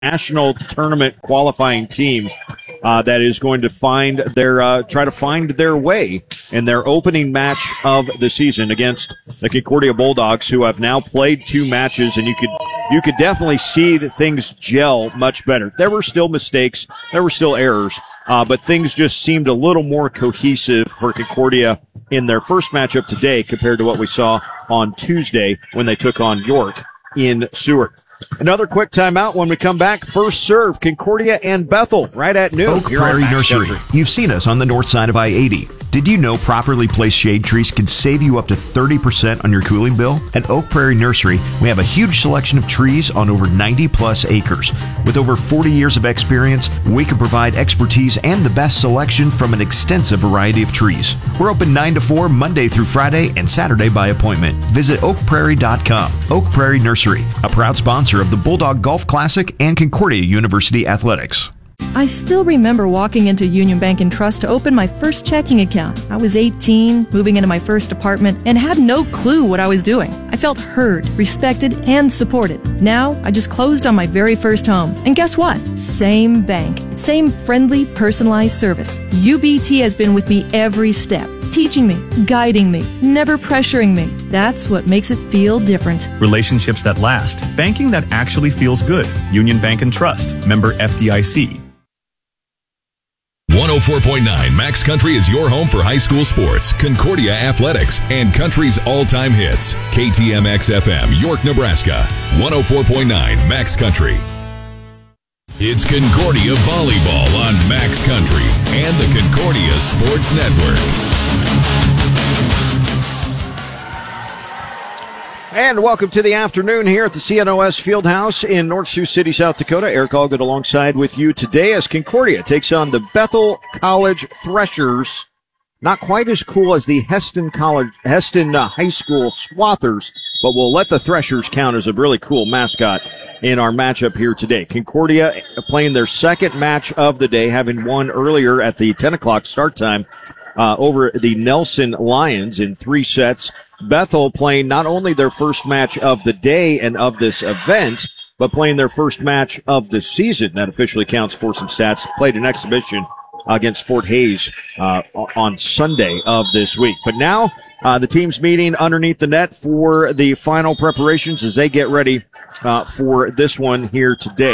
national tournament qualifying team that is going to try to find their way in their opening match of the season against the Concordia Bulldogs, who have now played 2 matches, and you could definitely see that things gel much better. There were still mistakes, there were still errors, but things just seemed a little more cohesive for Concordia in their first matchup today compared to what we saw on Tuesday when they took on York in Seward. Another quick timeout. When we come back, first serve, Concordia and Bethel, right at noon. Oak Prairie Nursery. You've seen us on the north side of I-80. Did you know properly placed shade trees can save you up to 30% on your cooling bill? At Oak Prairie Nursery, we have a huge selection of trees on over 90-plus acres. With over 40 years of experience, we can provide expertise and the best selection from an extensive variety of trees. We're open 9 to 4 Monday through Friday and Saturday by appointment. Visit oakprairie.com. Oak Prairie Nursery, a proud sponsor of the Bulldog Golf Classic and Concordia University Athletics. I still remember walking into Union Bank and Trust to open my first checking account. I was 18, moving into my first apartment, and had no clue what I was doing. I felt heard, respected, and supported. Now, I just closed on my very first home. And guess what? Same bank. Same friendly, personalized service. UBT has been with me every step, teaching me, guiding me, never pressuring me. That's what makes it feel different. Relationships that last. Banking that actually feels good. Union Bank and Trust. Member FDIC. 104.9 Max Country is your home for high school sports, Concordia Athletics, and country's all-time hits. KTMX FM, York, Nebraska. 104.9 Max Country. It's Concordia Volleyball on Max Country and the Concordia Sports Network. And welcome to the afternoon here at the CNOS Fieldhouse in North Sioux City, South Dakota. Eric Allgood alongside with you today as Concordia takes on the Bethel College Threshers. Not quite as cool as the Heston High School Swathers, but we'll let the Threshers count as a really cool mascot in our matchup here today. Concordia playing their second match of the day, having won earlier at the 10 o'clock start time over the Nelson Lions in 3 sets. Bethel playing not only their first match of the day and of this event, but playing their first match of the season. That officially counts for some stats. Played an exhibition against Fort Hays on Sunday of this week. But now the team's meeting underneath the net for the final preparations as they get ready for this one here today.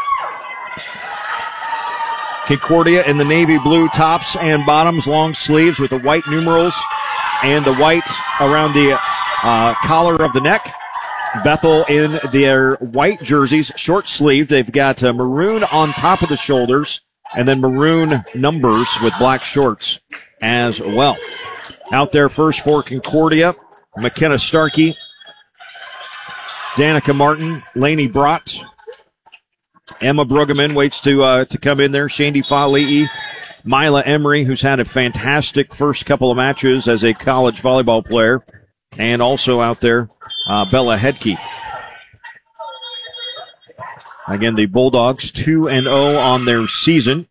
Concordia in the navy blue tops and bottoms, long sleeves with the white numerals and the white around the collar of the neck. Bethel in their white jerseys, short sleeved. They've got maroon on top of the shoulders and then maroon numbers with black shorts as well. Out there first for Concordia, McKenna Starkey, Danica Martin, Lainey Brott, Emma Brueggemann waits to come in there, Shandy Fali'i, Mila Emery, who's had a fantastic first couple of matches as a college volleyball player, and also out there, Bella Hedke. Again, the Bulldogs 2-0 on their season.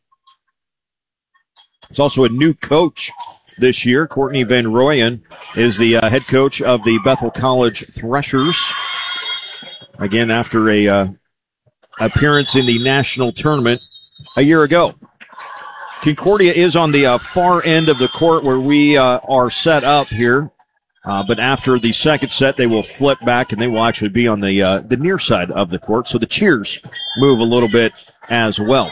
It's also a new coach this year. Courtney Van Rooyen is the head coach of the Bethel College Threshers. Again, after a appearance in the national tournament a year ago. Concordia is on the far end of the court where we are set up here. But after the second set, they will flip back and they will actually be on the near side of the court. So the cheers move a little bit as well.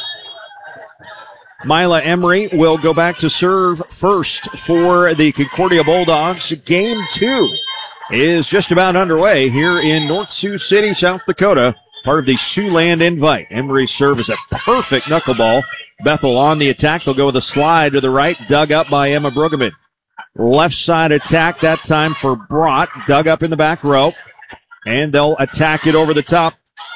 Mila Emery will go back to serve first for the Concordia Bulldogs. Game 2 is just about underway here in North Sioux City, South Dakota. Part of the Siouxland invite. Emery's serve is a perfect knuckleball. Bethel on the attack. They'll go with a slide to the right, dug up by Emma Brueggemann. Left side attack that time for Brott, dug up in the back row. And they'll attack it over the top.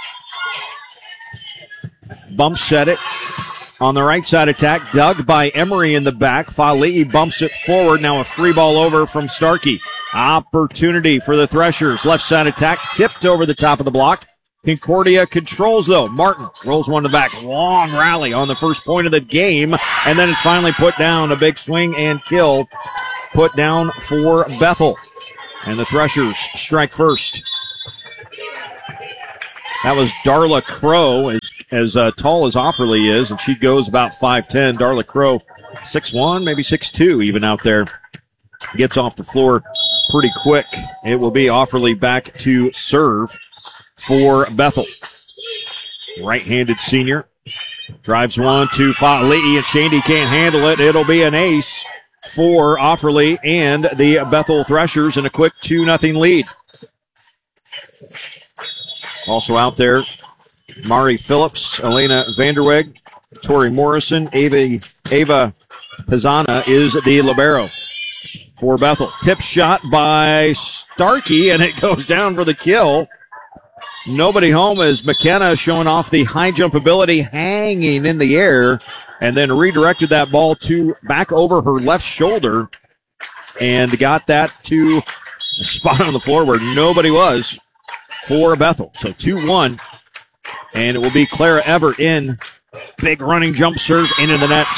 Bump set it. On the right side attack, dug by Emery in the back. Fali'i bumps it forward. Now a free ball over from Starkey. Opportunity for the Threshers. Left side attack, tipped over the top of the block. Concordia controls, though. Martin rolls one to the back. Long rally on the first point of the game. And then it's finally put down. A big swing and kill put down for Bethel. And the Threshers strike first. That was Darla Crow, as tall as Offerly is, and she goes about 5'10". Darla Crow, 6'1", maybe 6'2", even out there. Gets off the floor pretty quick. It will be Offerly back to serve for Bethel. Right-handed senior. Drives one to Fa'ali'i, and Shandy can't handle it. It'll be an ace for Offerly and the Bethel Threshers in a quick 2-0 lead. Also out there, Mari Phillips, Elena Vanderweg, Tori Morrison, Ava Pizzana is the libero for Bethel. Tip shot by Starkey, and it goes down for the kill. Nobody home as McKenna showing off the high jump ability, hanging in the air, and then redirected that ball to back over her left shoulder and got that to a spot on the floor where nobody was for Bethel. So 2-1, and it will be Clara Everett in. Big running jump serve into the net.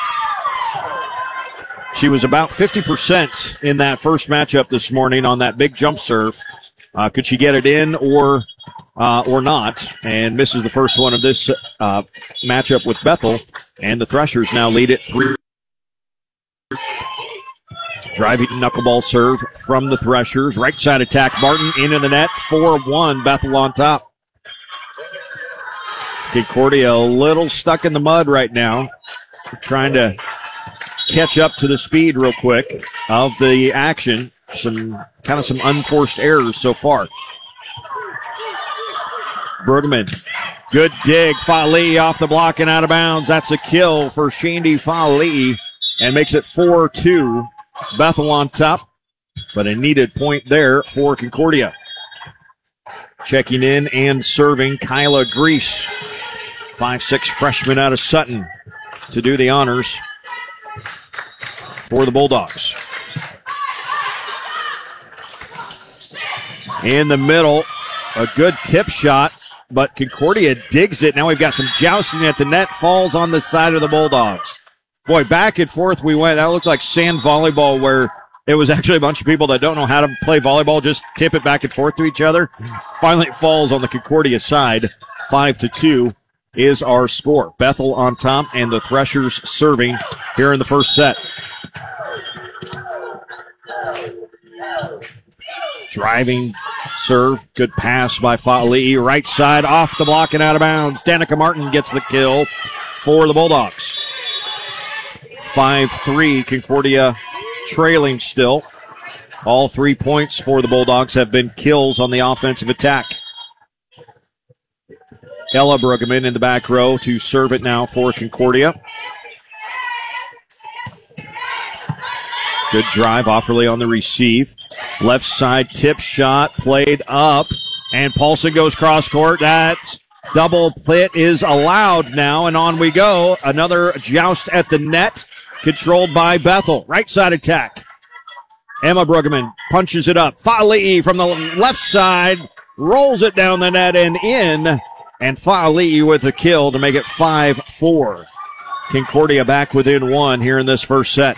She was about 50% in that first matchup this morning on that big jump serve. Could she get it in or not? And misses the first one of this matchup with Bethel. And the Threshers now lead it 3. Driving knuckleball serve from the Threshers. Right side attack, Martin into the net. 4-1, Bethel on top. Concordia a little stuck in the mud right now. Trying to catch up to the speed real quick of the action. Some unforced errors so far. Bruggeman, good dig. Fa'ali'i off the block and out of bounds. That's a kill for Shandy Fa'ali'i and makes it 4-2. Bethel on top, but a needed point there for Concordia. Checking in and serving Kyla Grease, 5'6" freshman out of Sutton, to do the honors for the Bulldogs. In the middle, a good tip shot, but Concordia digs it. Now we've got some jousting at the net, falls on the side of the Bulldogs. Boy, back and forth we went. That looked like sand volleyball, where it was actually a bunch of people that don't know how to play volleyball, just tip it back and forth to each other. Finally, it falls on the Concordia side. 5-2 is our score. Bethel on top and the Threshers serving here in the first set. Driving serve, good pass by Fa'ali'i. Right side, off the block and out of bounds. Danica Martin gets the kill for the Bulldogs. 5-3, Concordia trailing still. All 3 points for the Bulldogs have been kills on the offensive attack. Ella Bruggeman in the back row to serve it now for Concordia. Good drive, Offerly on the receive. Left side tip shot, played up, and Paulson goes cross court. That double pit is allowed now, and on we go. Another joust at the net, controlled by Bethel. Right side attack. Emma Bruggeman punches it up. Fa'ali'i from the left side rolls it down the net and in, and Fa'ali'i with the kill to make it 5-4. Concordia back within 1 here in this first set.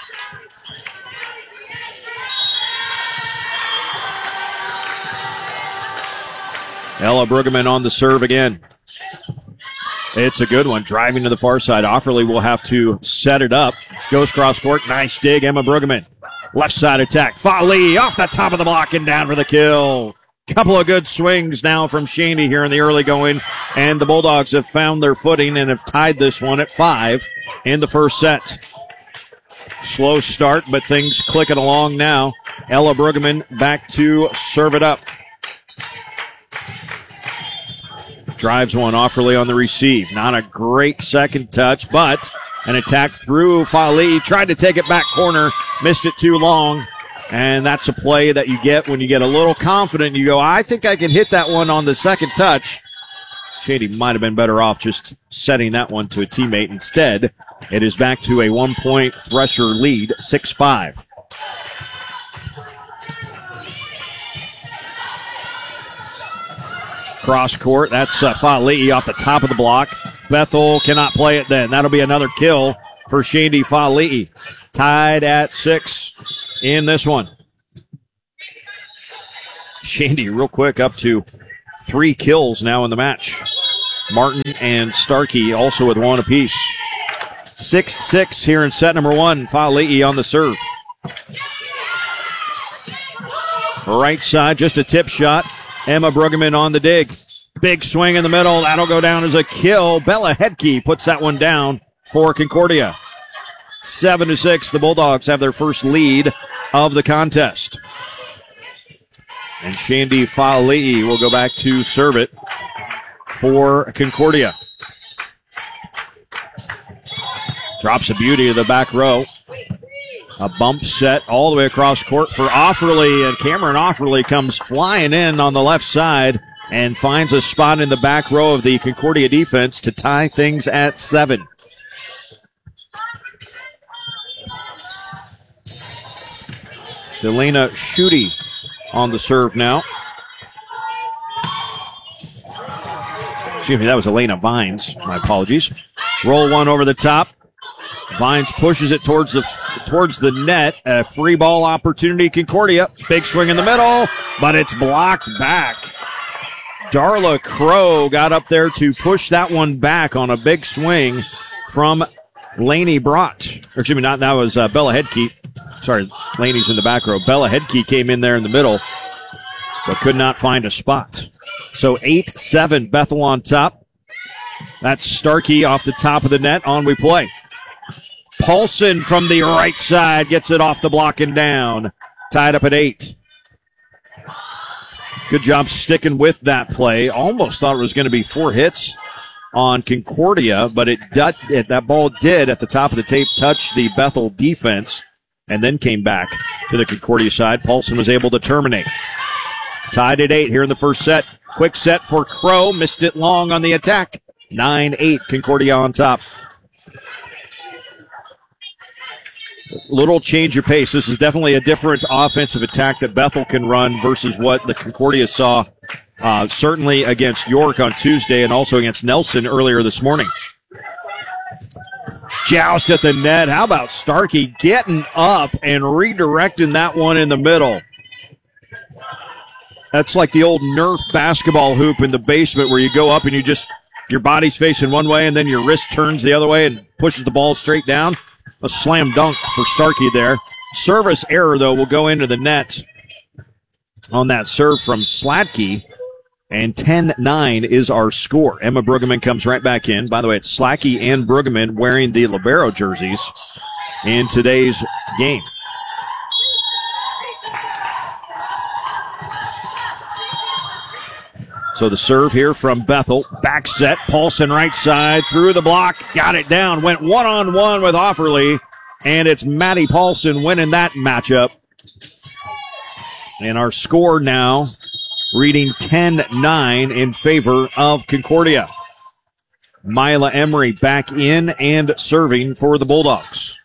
Ella Bruggeman on the serve again. It's a good one. Driving to the far side. Offerly will have to set it up. Goes cross court. Nice dig. Emma Bruggeman. Left side attack. Fa'ali'i off the top of the block and down for the kill. Couple of good swings now from Shandy here in the early going. And the Bulldogs have found their footing and have tied this one at 5 in the first set. Slow start, but things clicking along now. Ella Bruggeman back to serve it up. Drives one, Offerly on the receive. Not a great second touch, but an attack through Fa'ali'i. Tried to take it back corner, missed it too long. And that's a play that you get when you get a little confident. You go, I think I can hit that one on the second touch. Shady might have been better off just setting that one to a teammate. Instead, it is back to a 1-point Thresher lead, 6-5. Cross court, that's Fa'ali'i off the top of the block. Bethel cannot play it then. That'll be another kill for Shandy Fa'ali'i. Tied at 6 in this one. Shandy real quick up to 3 kills now in the match. Martin and Starkey also with 1 apiece. 6-6 here in set number 1. Fa'ali'i on the serve. Right side, just a tip shot. Emma Brueggemann on the dig. Big swing in the middle. That'll go down as a kill. Bella Hedke puts that one down for Concordia. 7-6. The Bulldogs have their first lead of the contest. And Shandy Fa'ali'i will go back to serve it for Concordia. Drops a beauty to the back row. A bump set all the way across court for Offerly, and Cameron Offerly comes flying in on the left side and finds a spot in the back row of the Concordia defense to tie things at 7. Delana Schutte on the serve now. Excuse me, that was Elena Vines. My apologies. Roll one over the top. Vines pushes it towards the net. A free ball opportunity, Concordia. Big swing in the middle, but it's blocked back. Darla Crow got up there to push that one back on a big swing from Lainey Brott. Or excuse me, that was Bella Hedke. Sorry, Laney's in the back row. Bella Hedke came in there in the middle, but could not find a spot. So 8-7, Bethel on top. That's Starkey off the top of the net. On we play. Paulson from the right side gets it off the block and down. Tied up at 8. Good job sticking with that play. Almost thought it was going to be 4 hits on Concordia, but that ball did at the top of the tape touch the Bethel defense and then came back to the Concordia side. Paulson was able to terminate. Tied at 8 here in the first set. Quick set for Crow. Missed it long on the attack. 9-8, Concordia on top. Little change of pace. This is definitely a different offensive attack that Bethel can run versus what the Concordia saw certainly against York on Tuesday and also against Nelson earlier this morning. Joust at the net. How about Starkey getting up and redirecting that one in the middle? That's like the old Nerf basketball hoop in the basement where you go up and your body's facing one way and then your wrist turns the other way and pushes the ball straight down. A slam dunk for Starkey there. Service error, though, will go into the net on that serve from Slatke. And 10-9 is our score. Emma Brueggemann comes right back in. By the way, it's Slatke and Brueggemann wearing the libero jerseys in today's game. So the serve here from Bethel. Back set. Paulson right side. Through the block. Got it down. Went one-on-one with Offerly. And it's Maddie Paulson winning that matchup. And our score now reading 10-9 in favor of Concordia. Mila Emery back in and serving for the Bulldogs.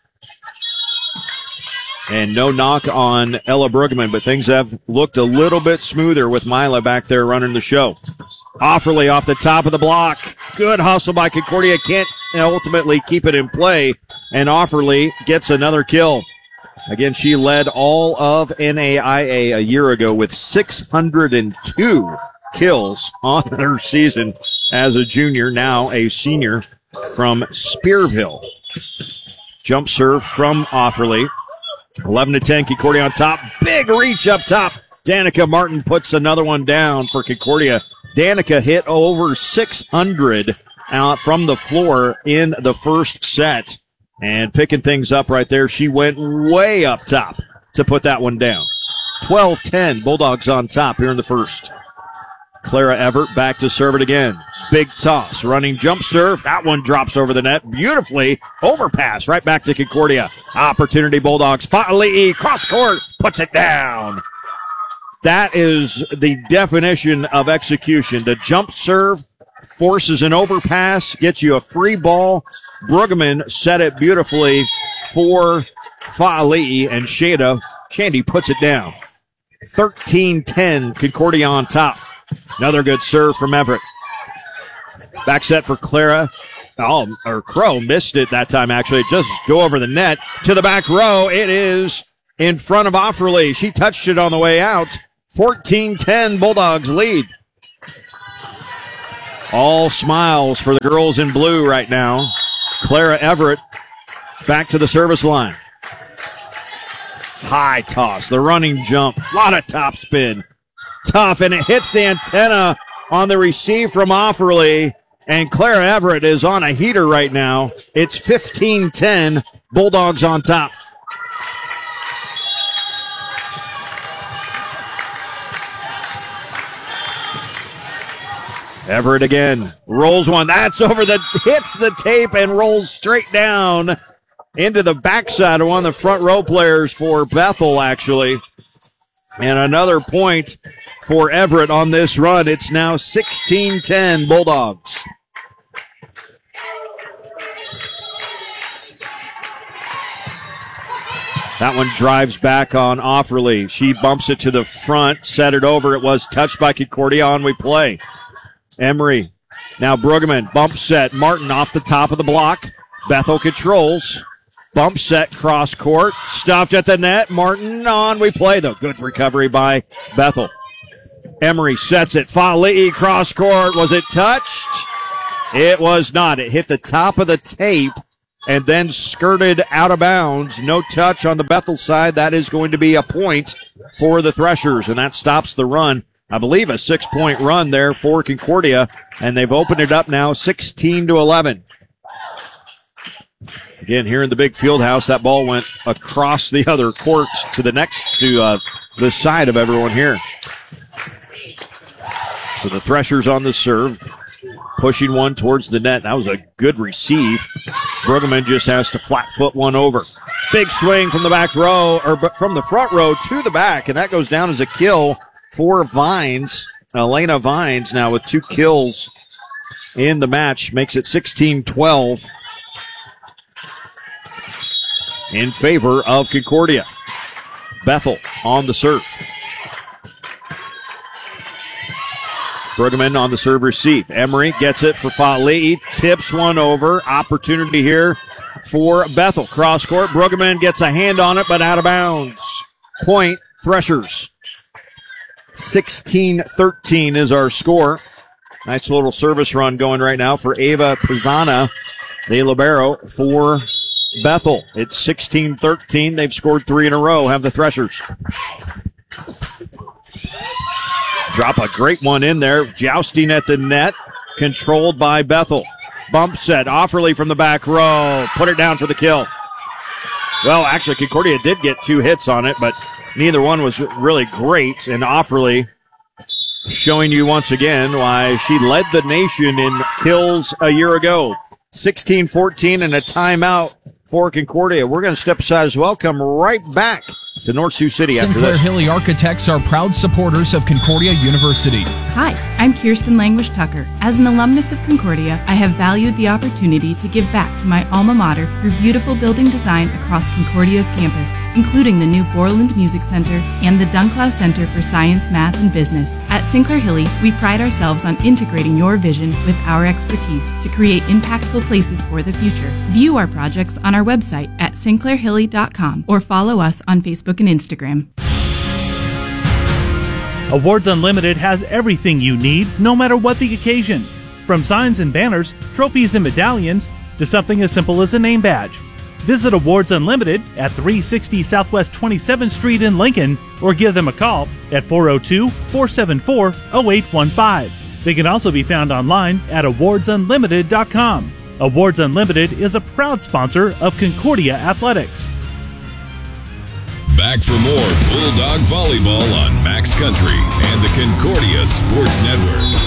And no knock on Ella Brueggemann, but things have looked a little bit smoother with Mila back there running the show. Offerly off the top of the block. Good hustle by Concordia. Can't ultimately keep it in play. And Offerly gets another kill. Again, she led all of NAIA a year ago with 602 kills on her season as a junior, now a senior from Spearville. Jump serve from Offerly. 11-10, Concordia on top. Big reach up top. Danica Martin puts another one down for Concordia. Danica hit over 600 out from the floor in the first set. And picking things up right there, she went way up top to put that one down. 12-10, Bulldogs on top here in the first. Clara Everett back to serve it again. Big toss, running jump serve. That one drops over the net beautifully. Overpass right back to Concordia. Opportunity Bulldogs. Fa'ali'i cross court puts it down. That is the definition of execution. The jump serve forces an overpass, gets you a free ball. Brueggemann set it beautifully for Fa'ali'i, and Shandy puts it down. 13-10, Concordia on top. Another good serve from Everett. Back set for Clara. Crow missed it that time, actually. It just go over the net to the back row. It is in front of Offerly. She touched it on the way out. 14-10, Bulldogs lead. All smiles for the girls in blue right now. Clara Everett back to the service line. High toss, the running jump, a lot of top spin. Tough, and it hits the antenna on the receive from Offerly. And Clara Everett is on a heater right now. It's 15-10, Bulldogs on top. Everett again, rolls one. That's over hits the tape and rolls straight down into the backside of one of the front row players for Bethel, actually. And another point for Everett on this run. It's now 16-10 Bulldogs. That one drives back on Offerly. She bumps it to the front, set it over. It was touched by Concordia. On we play. Emery. Now Brueggemann. Bump set. Martin off the top of the block. Bethel controls. Bump set cross court. Stuffed at the net. Martin on we play, though. Good recovery by Bethel. Emery sets it. Fa'ali'i cross court. Was it touched? It was not. It hit the top of the tape and then skirted out of bounds. No touch on the Bethel side. That is going to be a point for the Threshers, and that stops the run. I believe a 6-point run there for Concordia, and they've opened it up now 16-11. Again, here in the big field house, that ball went across the other court to the side of everyone here. So the Threshers on the serve, pushing one towards the net. That was a good receive. Brueggemann just has to flat foot one over. Big swing from the back row, or from the front row to the back, and that goes down as a kill for Vines. Elena Vines now with 2 kills in the match, makes it 16-12 in favor of Concordia. Bethel on the serve. Brueggemann on the serve receive. Emery gets it for Fa'ali'i, tips one over. Opportunity here for Bethel. Cross court. Brueggemann gets a hand on it, but out of bounds. Point, Threshers. 16-13 is our score. Nice little service run going right now for Ava Pizzana, the libero for Bethel. It's 16-13. They've scored 3 in a row, have the Threshers. Drop a great one in there. Jousting at the net. Controlled by Bethel. Bump set. Offerly from the back row. Put it down for the kill. Well, actually, Concordia did get 2 hits on it, but neither one was really great. And Offerly showing you once again why she led the nation in kills a year ago. 16-14 and a timeout for Concordia. We're going to step aside as well. Come right back to North Sioux City after Sinclair this. Hilly Architects are proud supporters of Concordia University. Hi, I'm Kirsten Languish Tucker. As an alumnus of Concordia, I have valued the opportunity to give back to my alma mater through beautiful building design across Concordia's campus, including the new Borland Music Center and the Dunklau Center for Science, Math, and Business. At Sinclair Hilly, we pride ourselves on integrating your vision with our expertise to create impactful places for the future. View our projects on our website at sinclairhilly.com or follow us on Facebook and Instagram. Awards Unlimited has everything you need, no matter what the occasion. From signs and banners, trophies and medallions, to something as simple as a name badge. Visit Awards Unlimited at 360 Southwest 27th Street in Lincoln, or give them a call at 402-474-0815. They can also be found online at awardsunlimited.com. Awards Unlimited is a proud sponsor of Concordia Athletics. Back for more Bulldog Volleyball on Max Country and the Concordia Sports Network.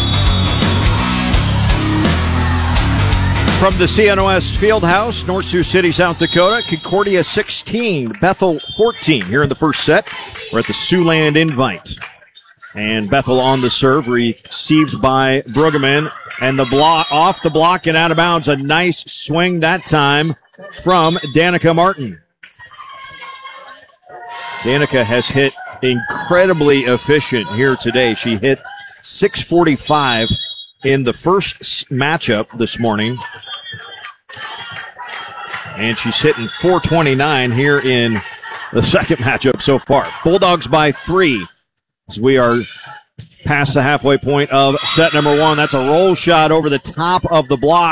From the CNOS Fieldhouse, North Sioux City, South Dakota, Concordia 16, Bethel 14 here in the first set. We're at the Siouxland Invite. And Bethel on the serve, received by Brueggemann. And the block, off the block and out of bounds. A nice swing that time from Danica Martin. Danica has hit incredibly efficient here today. She hit 645 in the first matchup this morning. And she's hitting 429 here in the second matchup so far. Bulldogs by 3 as we are past the halfway point of set number one. That's a roll shot over the top of the block.